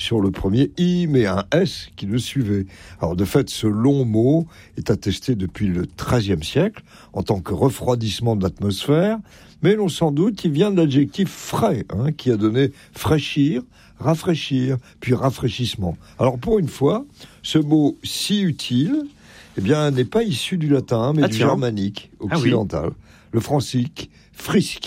sur le premier I, mais un S qui le suivait. Alors de fait, ce long mot est attesté depuis le XIIIe siècle en tant que refroidissement de l'atmosphère, mais l'on s'en doute, il vient de l'adjectif frais, qui a donné fraîchir, rafraîchir, puis rafraîchissement. Alors pour une fois, ce mot si utile, n'est pas issu du latin, mais du germanique occidental, le francique, frisk.